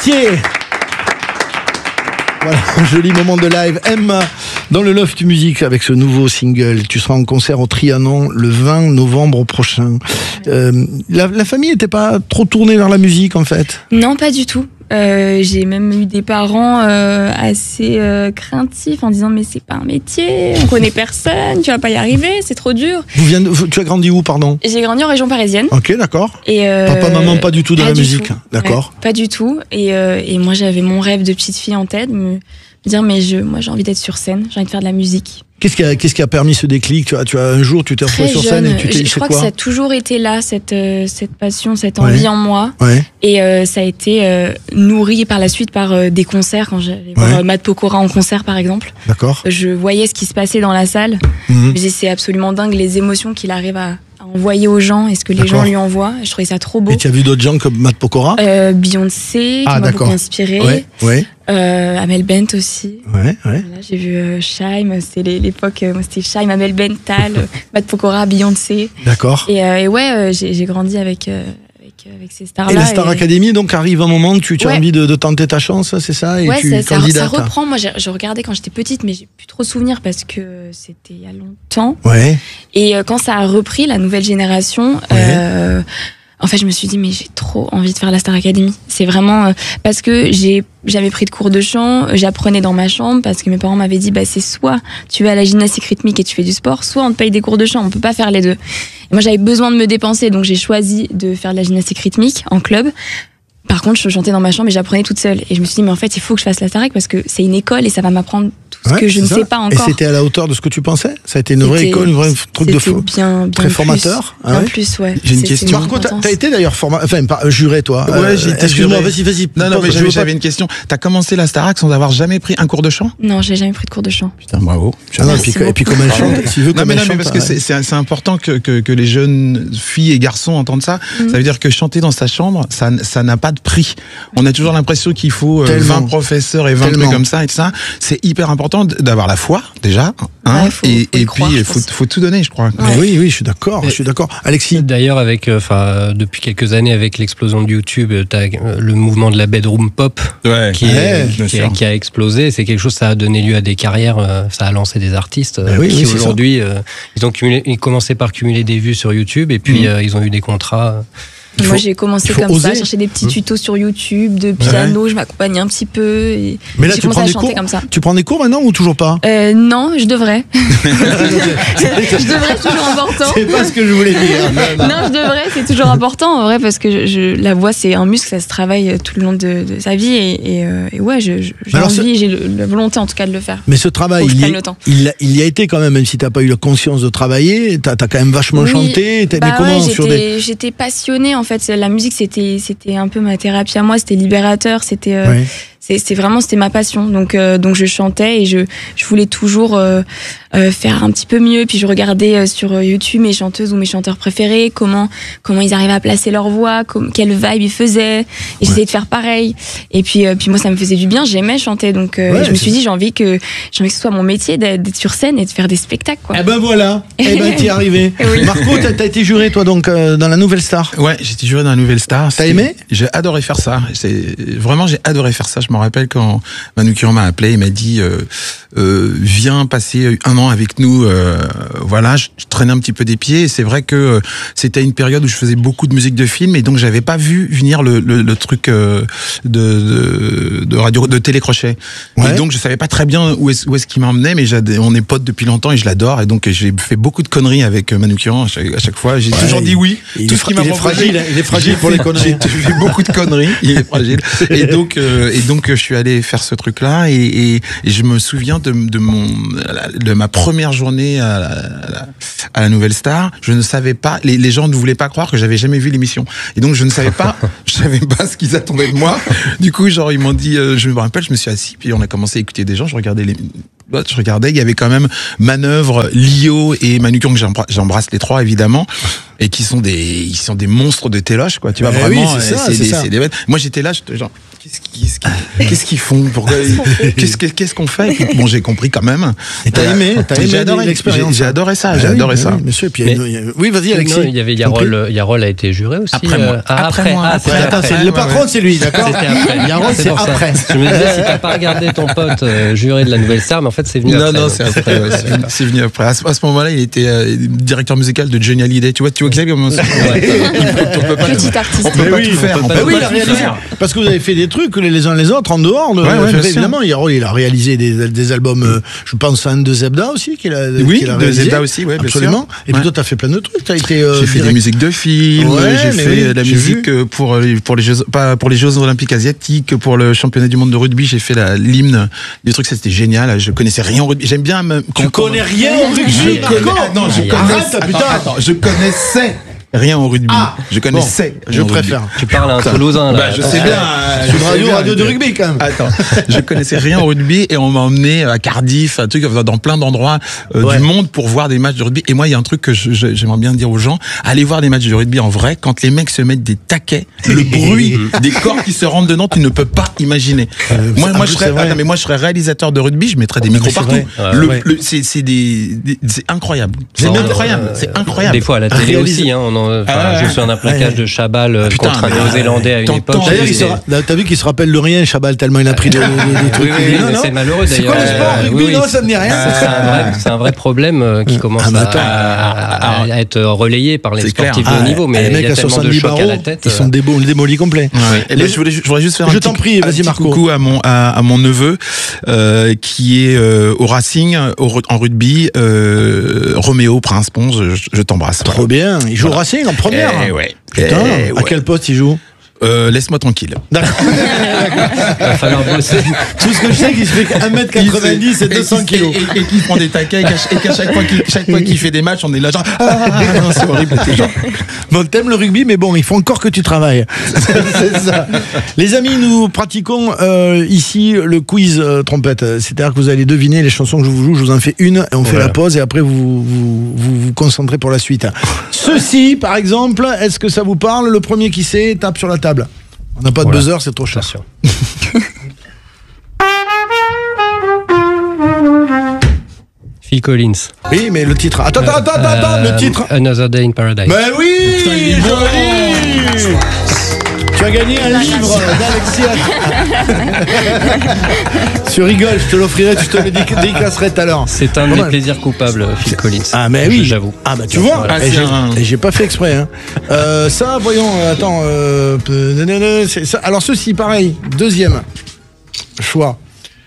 Cartier. Voilà, un joli moment de live. Emma, dans le Loft Music avec ce nouveau single. Tu seras en concert au Trianon le 20 novembre prochain. La famille n'était pas trop tournée vers la musique en fait? Non, pas du tout. J'ai même eu des parents assez craintifs en disant mais c'est pas un métier, on connaît personne, tu vas pas y arriver, c'est trop dur. Tu as grandi où, pardon? J'ai grandi en région parisienne. Ok, d'accord. Et papa, maman, pas du tout dans la musique, d'accord. Ouais, pas du tout. Et moi j'avais mon rêve de petite fille en tête, me dire mais moi j'ai envie d'être sur scène, j'ai envie de faire de la musique. Qu'est-ce qui a permis ce déclic? Tu as un jour, tu t'es retrouvé sur scène et tu t'es dit je crois que ça a toujours été là, cette passion, cette envie en moi. Ouais. Et ça a été nourri par la suite par des concerts, quand j'allais voir Matt Pokora en concert par exemple. D'accord. Je voyais ce qui se passait dans la salle. C'est absolument dingue les émotions qu'il arrive à envoyer aux gens et ce que les gens lui envoient. Je trouvais ça trop beau. Et tu as vu d'autres gens comme Matt Pokora? Beyoncé, qui m'a beaucoup inspiré. Ouais. Amel Bent aussi. Ouais. Là, j'ai vu Shaim, c'était l'époque, moi c'était Shaim, Amel Bent, Tal, Matt Pokora, Beyoncé. D'accord. Et j'ai grandi avec ces stars-là. Et la Star Academy, donc, arrive un moment où tu as envie de tenter ta chance, c'est ça? Et ça reprend. Moi, je regardais quand j'étais petite, mais j'ai plus trop souvenir parce que c'était il y a longtemps. Ouais. Et quand ça a repris, la nouvelle génération, en fait, je me suis dit, mais j'ai trop envie de faire la Star Academy. C'est vraiment parce que j'avais pris de cours de chant, j'apprenais dans ma chambre parce que mes parents m'avaient dit, c'est soit tu vas à la gymnastique rythmique et tu fais du sport, soit on te paye des cours de chant, on peut pas faire les deux. Et moi, j'avais besoin de me dépenser, donc j'ai choisi de faire de la gymnastique rythmique en club. Par contre, je chantais dans ma chambre et j'apprenais toute seule. Et je me suis dit, mais en fait, il faut que je fasse la Starac parce que c'est une école et ça va m'apprendre tout ce que je ne sais pas encore. Et c'était à la hauteur de ce que tu pensais? Ça a été une vraie école, un vrai truc de fou? Bien très formateur? Bien plus, ouais. J'ai une question. Marco, t'as été d'ailleurs juré, toi? Ouais, j'ai été juré. Excuse-moi, vas-y. Non, mais j'avais une question. T'as commencé la Starac sans avoir jamais pris un cours de chant? Non, j'ai jamais pris de cours de chant. Putain, bravo. Et puis comme elle chante, s'il veut, comme elle chante. Non, mais parce que c'est important que les jeunes filles et garçons entendent ça. Ça veut dire que chanter dans sa chambre, ça n'a pas de prix. On a toujours l'impression qu'il faut 20 professeurs et 20 trucs comme ça et tout ça. C'est hyper important d'avoir la foi, déjà. Hein, et puis, il faut tout donner, je crois. Ouais. Oui, je suis d'accord. Alexis? D'ailleurs, depuis quelques années, avec l'explosion de YouTube, t'as le mouvement de la bedroom pop qui a explosé. C'est quelque chose, ça a donné lieu à des carrières, ça a lancé des artistes qui aujourd'hui, ils commençaient par cumuler des vues sur YouTube et puis ils ont eu des contrats. Moi, j'ai commencé comme ça, chercher des petits tutos sur YouTube, de piano, je m'accompagnais un petit peu. Et mais là, tu prends des cours comme ça. Tu prends des cours maintenant ou toujours pas? Non, je devrais. Je devrais, c'est toujours important. C'est pas ce que je voulais dire. Non, je devrais, c'est toujours important, en vrai, parce que la voix, c'est un muscle, ça se travaille tout le long de sa vie. Et ouais, j'ai envie, j'ai la volonté, en tout cas, de le faire. Mais ce travail, il y a été quand même si t'as pas eu la conscience de travailler, t'as quand même vachement chanté. Mais comment j'étais passionnée, en fait, la musique, c'était un peu ma thérapie à moi, c'était libérateur, c'était ma passion. Donc je chantais et je voulais toujours faire un petit peu mieux. Puis je regardais sur YouTube mes chanteuses ou mes chanteurs préférés, comment ils arrivaient à placer leur voix, quelle vibe ils faisaient. Et j'essayais de faire pareil. Et puis moi, ça me faisait du bien, j'aimais chanter. Donc je me suis dit, j'ai envie que ce soit mon métier d'être sur scène et de faire des spectacles, quoi. Eh ben voilà, t'y es arrivé. Oui. Marco, t'as été juré, toi, donc, dans la Nouvelle Star? Ouais, j'ai été juré dans la Nouvelle Star. T'as aimé? J'ai adoré faire ça. Vraiment, j'ai adoré faire ça. Je me rappelle quand Manu Kiran m'a appelé, il m'a dit viens passer un an avec nous. Voilà, je traînais un petit peu des pieds. Et c'est vrai que c'était une période où je faisais beaucoup de musique de film et donc j'avais pas vu venir le truc de radio, de télécrochet. Et donc je savais pas très bien où est-ce qu'il m'emmenait, mais on est potes depuis longtemps et je l'adore. Et donc j'ai fait beaucoup de conneries avec Manu Kiran à chaque fois. J'ai toujours dit oui. Tout ce qui m'a proposé. Il est fragile pour les conneries. J'ai fait beaucoup de conneries. Il est fragile. Et donc je suis allé faire ce truc-là et je me souviens de ma première journée à la Nouvelle Star. Je ne savais pas, les gens ne voulaient pas croire que j'avais jamais vu l'émission. Et donc je ne savais pas, ce qu'ils attendaient de moi. Du coup, ils m'ont dit, je me rappelle, je me suis assis, puis on a commencé à écouter des gens, je regardais, il y avait quand même Manœuvre, Lio et Manu Kiran, que j'embrasse les trois évidemment. Et qui sont des monstres de téloche, quoi. Tu vois, vraiment. Oui, c'est des bêtes. Moi, j'étais là, j'étais genre, qu'est-ce qu'ils font? Pourquoi? Qu'est-ce qu'on fait? Et puis, bon, j'ai compris quand même. Et t'as aimé l'expérience. J'ai adoré ça, ça. Oui, monsieur. Puis, oui, vas-y, Alexis. Il y avait Yarol a été juré aussi. Après moi. Attends, le patron, c'est lui, d'accord? Yarol, c'est après. Je me disais, si t'as pas regardé ton pote juré de la Nouvelle Star, mais en fait, c'est venu après. Non, c'est après. C'est venu après. À ce moment-là, il était directeur musical de Johnny Hallyday. Tu vois comment c'est? Petit artiste. On peut pas tout faire. Oui, il a réalisé. Parce que vous avez fait des trucs les uns les autres en dehors. Évidemment, Yarol, il a réalisé des albums. Je pense à un de Zebda aussi qu'il a réalisé. Oui, de Zebda aussi, oui, absolument. Et puis toi, t'as fait plein de trucs. J'ai fait des musiques de films. J'ai fait de la musique pour les Jeux Olympiques asiatiques, pour le championnat du monde de rugby. J'ai fait l'hymne. Des trucs, c'était génial. Je connaissais rien au rugby. J'aime bien. Tu connais rien au rugby? Non, je connaissais rien au rugby. Je connaissais. Je préfère. Tu parles à un Toulousain, là. Je sais bien. Radio de rugby, quand même. Attends, je connaissais rien au rugby et on m'a emmené à Cardiff, un truc dans plein d'endroits du monde pour voir des matchs de rugby. Et moi, il y a un truc que j'aimerais bien dire aux gens. Allez voir des matchs de rugby en vrai. Quand les mecs se mettent des taquets, le bruit des corps qui se rentrent dedans, tu ne peux pas imaginer. Moi, je serais réalisateur de rugby, je mettrais des micros partout. C'est incroyable. C'est incroyable. C'est incroyable. Des fois, à la télé aussi, je me souviens d'un plaquage de Chabal contre un Néo-Zélandais à une époque. T'as vu qu'il se rappelle de rien, Chabal, tellement il a pris des trucs. C'est malheureux d'ailleurs. C'est quoi le sport? Rugby, non, ça me dit rien. C'est un vrai problème qui commence à être relayé par les sportifs de haut niveau. Mais il y a tellement de chocs à la tête. Ils sont démolis complets. Je voudrais juste faire un petit coucou à mon neveu qui est au Racing, en rugby. Roméo Prince-Ponce, je t'embrasse. Trop bien. Il joue au Racing en première. Putain, à quel poste il joue? Laisse-moi tranquille. D'accord. Il va falloir bosser. Tout ce que je sais, qu'il se fait 1m90 et 200 kilos. Et qu'il prend des taquets, et qu'à chaque fois qu'il fait des matchs, on est là genre, c'est horrible. Bon, t'aimes le rugby, mais bon, il faut encore que tu travailles. C'est ça. Les amis, nous pratiquons ici le quiz trompette. C'est-à-dire que vous allez deviner les chansons que je vous joue. Je vous en fais une, et on fait la pause, et après vous concentrez pour la suite. Ceci, par exemple, est-ce que ça vous parle? Le premier qui sait, tape sur la table. On n'a pas de buzzer, c'est trop cher. Phil Collins. Oui, mais le titre. Attends, le titre. Another Day in Paradise. Mais oui, joli. Tu as gagné un livre d'Alexis. Tu rigoles, je te l'offrirai, tu te le dédicacerai tout à l'heure. C'est un de mes plaisirs coupables, Phil Collins. Ah, mais oui. J'avoue. Ah, bah tu vois, et j'ai pas fait exprès. Hein. Ça, voyons, attends. Ça. Alors, ceci, pareil, deuxième choix.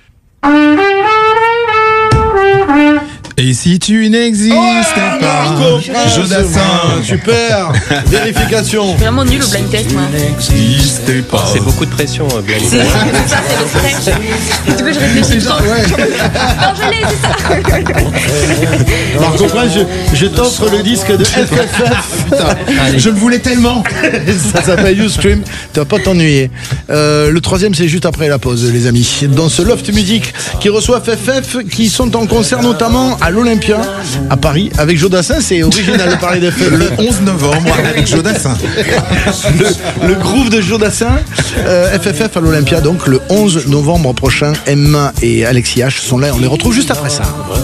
Et si tu n'existais pas, Jodassin, super, vérification. Je suis vraiment nul au blind test, moi. N'existais pas. C'est beaucoup de pression, blind test. C'est du coup, je réfléchis trop. Non, je l'ai, c'est ça. Marco Prince, je t'offre le disque de FFF. Je le voulais tellement. Ça s'appelle YouStream, tu vas pas t'ennuyer. Le troisième, c'est juste après la pause, les amis. Dans ce Loft Music qui reçoit FFF, qui sont en concert notamment à l'Olympia, à Paris, avec Jodassin. C'est original de parler de FFF. Le 11 novembre, avec Jodassin. Le groove de Jodassin. FFF à l'Olympia, donc le 11 novembre prochain. Emma et Alexis H sont là. On les retrouve juste après ça.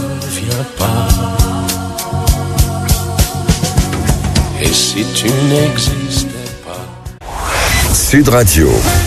Et si tu n'existais pas. Sud Radio.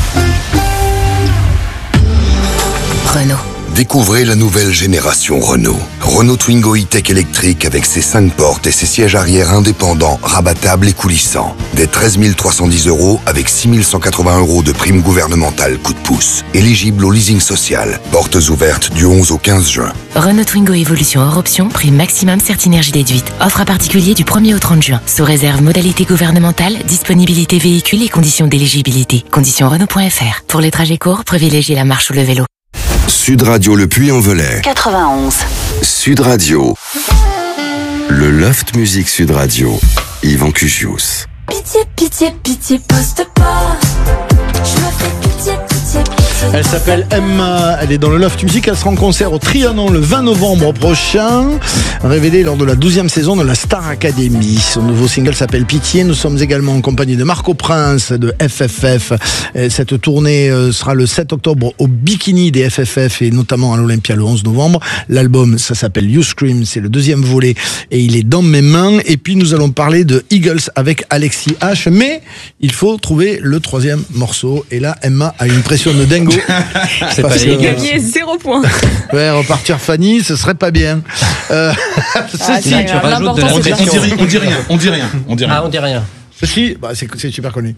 Renault. Découvrez la nouvelle génération Renault. Renault Twingo E-Tech électrique avec ses 5 portes et ses sièges arrière indépendants, rabattables et coulissants. Dès 13 310 € avec 6 180 € de prime gouvernementale coup de pouce. Éligible au leasing social. Portes ouvertes du 11 au 15 juin. Renault Twingo Evolution hors option, prime maximum Certinergie déduite. Offre à particulier du 1er au 30 juin. Sous réserve modalité gouvernementale, disponibilité véhicule et conditions d'éligibilité. Conditions Renault.fr. Pour les trajets courts, privilégiez la marche ou le vélo. Sud Radio Le Puy-en-Velay. 91. Sud Radio. Le Loft Music Sud Radio. Yvan Cugius. Pitié, pitié, pitié, poste pas. Je me fais pitié, pitié, pitié. Elle s'appelle Emma, elle est dans le Loft Music, elle sera en concert au Trianon le 20 novembre prochain, révélée lors de la 12e saison de la Star Academy. Son nouveau single s'appelle Pitié. Nous sommes également en compagnie de Marco Prince de FFF. Et cette tournée sera le 7 octobre au Bikini des FFF et notamment à l'Olympia le 11 novembre. L'album, ça s'appelle You Scream, c'est le 2e volet et il est dans mes mains. Et puis nous allons parler de Eagles avec Alexis H, mais il faut trouver le 3e morceau. Et là, Emma a une pression de dingo. C'est pas les gagné 0 point. Ouais, repartir Fanny, ce serait pas bien. Tu rajoutes de la pression. On dit rien. Ah, on dit rien. Ceci, c'est super connu.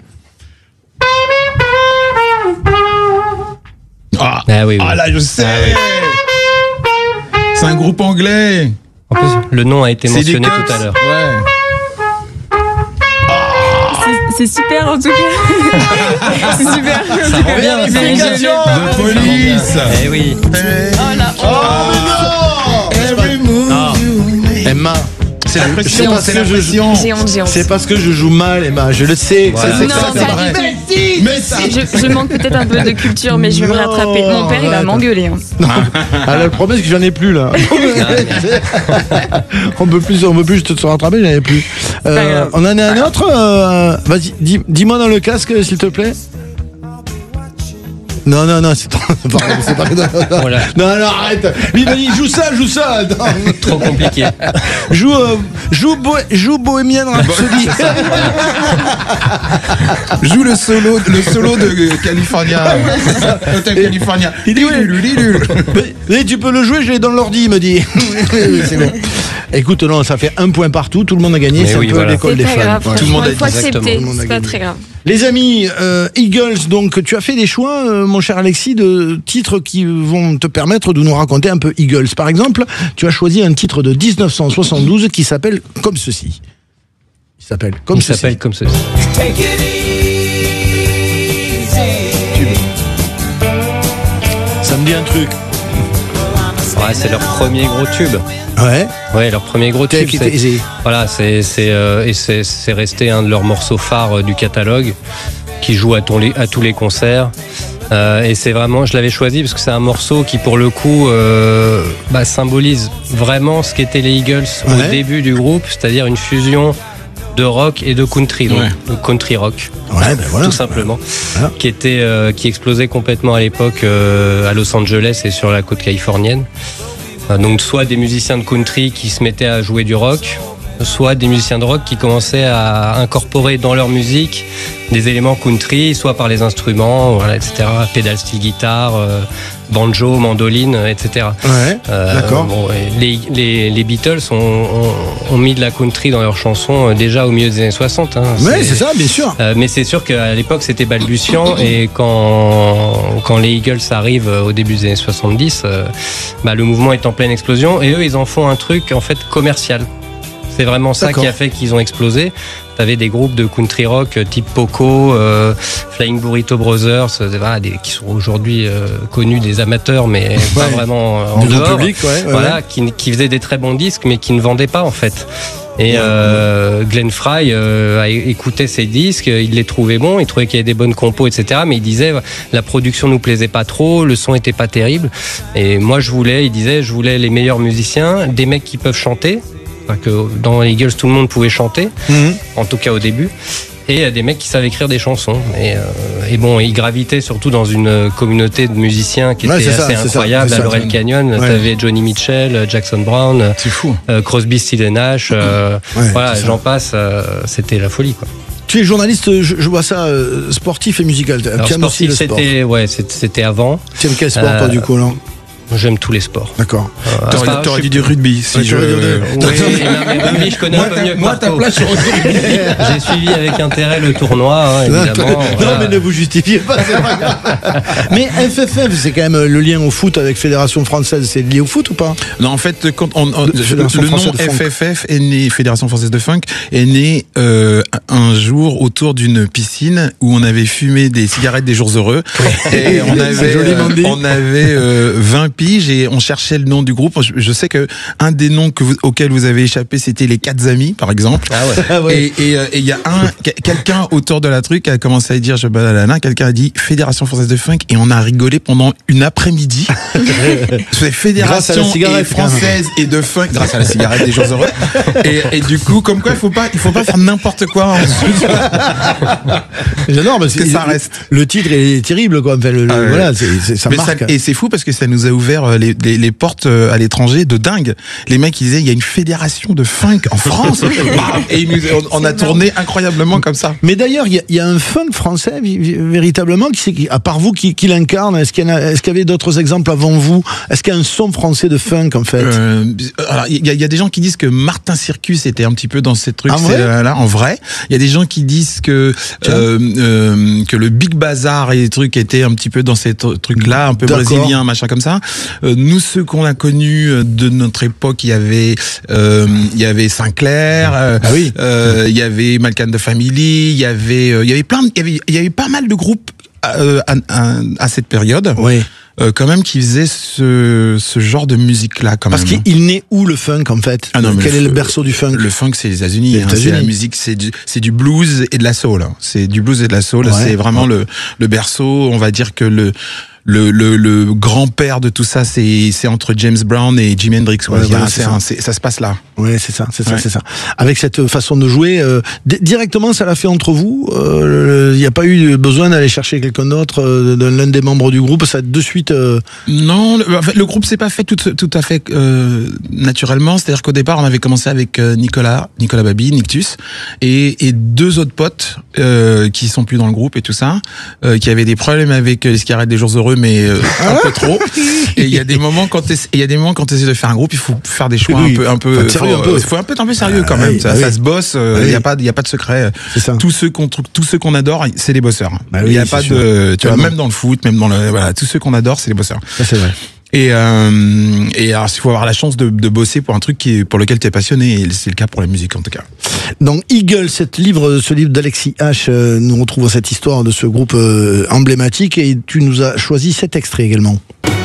Ah, oui. Ah là, je sais. C'est un groupe anglais. En plus, le nom a été mentionné tout à l'heure. Ouais. C'est super en tout cas. C'est super. Ça rend bien. De police. Eh oui. Oh là. Oh mais non. Emma. C'est la pression, c'est la pression. J'ai honte. C'est parce que je joue mal, Emma, je le sais. Voilà. Je manque peut-être un peu de culture, mais je vais me rattraper. Mon père, il va m'engueuler. Alors, le problème, c'est que j'en ai plus, là. on peut plus te rattraper, j'en ai plus. On en a un autre. Vas-y, dis-moi dans le casque, s'il te plaît. Non, c'est pas. Voilà. Non, arrête. Lui, vas-y, joue ça. Non. Trop compliqué. Joue Bohemian Rhapsody. Joue le solo de California. Hotel California. Mais tu peux le jouer, je l'ai dans l'ordi, il me dit. C'est bon. Écoute, non, ça fait 1 point partout, tout le monde a gagné, c'est un peu l'école des fans. Tout le monde a accepté, c'est pas très grave. Les amis, Eagles, donc tu as fait des choix, mon cher Alexis, de titres qui vont te permettre de nous raconter un peu Eagles. Par exemple, tu as choisi un titre de 1972 qui s'appelle comme ceci. Il s'appelle comme ceci. Take it easy. Ça me dit un truc. Ouais, c'est leur premier gros tube. Ouais, leur premier gros tube. Voilà, c'est resté un de leurs morceaux phares du catalogue qui joue à tous les concerts. Et c'est vraiment, je l'avais choisi parce que c'est un morceau qui, pour le coup, symbolise vraiment ce qu'étaient les Eagles au début du groupe, c'est-à-dire une fusion de rock et de country, donc country rock, tout simplement, qui explosait complètement à l'époque à Los Angeles et sur la côte californienne. Donc soit des musiciens de country qui se mettaient à jouer du rock, soit des musiciens de rock qui commençaient à incorporer dans leur musique des éléments country, soit par les instruments, etc., pédale style guitare, banjo, mandoline, etc. D'accord. Les Beatles ont mis de la country dans leurs chansons déjà au milieu des années 60. C'est ça, bien sûr. Mais c'est sûr qu'à l'époque, c'était balbutiant, et quand les Eagles arrivent au début des années 70, le mouvement est en pleine explosion, et eux, ils en font un truc, en fait, commercial. C'est vraiment ça qui a fait qu'ils ont explosé. T'avais des groupes de country rock type Poco, Flying Burrito Brothers, qui sont aujourd'hui connus des amateurs, mais pas vraiment en dehors. Public, qui faisaient des très bons disques, mais qui ne vendaient pas en fait. Et Glenn Frey a écouté ces disques, il les trouvait bons, il trouvait qu'il y avait des bonnes compos, etc. Mais il disait la production nous plaisait pas trop, le son était pas terrible. Et moi je voulais les meilleurs musiciens, des mecs qui peuvent chanter. Que dans les Eagles, tout le monde pouvait chanter, en tout cas au début, et des mecs qui savent écrire des chansons. Et bon, ils gravitaient surtout dans une communauté de musiciens qui était assez incroyable. À Laurel Canyon, t'avais Johnny Mitchell, Jackson Brown, c'est fou. Crosby, Stills & Nash, j'en passe, c'était la folie, quoi. Tu es journaliste, je vois ça, sportif et musical. Alors, sportif, c'était avant. Tu aimes quel sport, toi, du coup, là ? J'aime tous les sports. D'accord. T'aurais dit du rugby. Si je connais un peu mieux que moi, ta place sur le rugby. J'ai suivi avec intérêt le tournoi, évidemment. Non, mais ne vous justifiez pas, c'est pas grave. Mais FFF, c'est quand même le lien au foot avec Fédération Française. C'est lié au foot ou pas ? Non, en fait, quand le nom FFF est né, Fédération Française de Funk, est né un jour autour d'une piscine où on avait fumé des cigarettes des jours heureux. Et on avait 20 piges et on cherchait le nom du groupe. Je sais que un des noms auxquels vous avez échappé, c'était les 4 amis, par exemple. Ah ouais. Et il y a quelqu'un autour de la truc a commencé à dire quelqu'un a dit Fédération française de funk et on a rigolé pendant une après-midi. Fédération française et de funk grâce à la cigarette des jours heureux. Et du coup, comme quoi il faut pas faire n'importe quoi. J'adore parce que ça reste. Le titre est terrible quoi. Enfin, voilà, ça marque. Et c'est fou parce que ça nous a ouvert les portes à l'étranger de dingue. Les mecs ils disaient il y a une fédération de funk en France. Et on a tourné incroyablement comme ça. Mais d'ailleurs, il y a un funk français véritablement à part vous qui l'incarne. Est-ce qu'il y avait d'autres exemples avant vous? Est-ce qu'il y a un son français de funk en fait? Alors il y a des gens qui disent que Martin Circus était un petit peu dans ces trucs là en vrai. Il y a des gens qui disent que le Big Bazar et les trucs étaient un petit peu dans ces trucs là, un peu brésilien, machin comme ça. Nous ceux qu'on a connus de notre époque, il y avait Sinclair, il y avait Malkan de Family, il y avait pas mal de groupes à cette période. Oui. Quand même qui faisait ce genre de musique là quand même. Parce qu'il naît où le funk en fait? Quel est le berceau du funk? Le funk c'est les États-Unis. C'est la musique, c'est du blues et de la soul. C'est du blues et de la soul. C'est vraiment le berceau. On va dire que le grand-père de tout ça, c'est entre James Brown et Jimi Hendrix. Ça se passe là. Oui, c'est ça. Avec cette façon de jouer, directement, ça l'a fait entre vous. Il n'y a pas eu besoin d'aller chercher quelqu'un d'autre, l'un des membres du groupe. Ça de suite. Non, le groupe s'est pas fait tout à fait naturellement. C'est-à-dire qu'au départ, on avait commencé avec Nicolas Babi, Nictus, et 2 autres potes qui sont plus dans le groupe et tout ça, qui avaient des problèmes avec les cigarettes des jours heureux. Mais un peu trop. Et il y a des moments quand tu essaies de faire un groupe, il faut faire des choix un peu faut un peu sérieux quand même. Ça se bosse. Il y a pas de secret. Tous ceux qu'on adore, c'est les bosseurs. Il y a pas de, tu vois, même dans le foot, même dans tous ceux qu'on adore, c'est les bosseurs. Ça c'est vrai. Et alors, il faut avoir la chance de bosser pour un truc pour lequel tu es passionné, et c'est le cas pour la musique en tout cas. Donc Eagle, ce livre d'Alexis H, nous retrouvons cette histoire de ce groupe emblématique, et tu nous as choisi cet extrait également.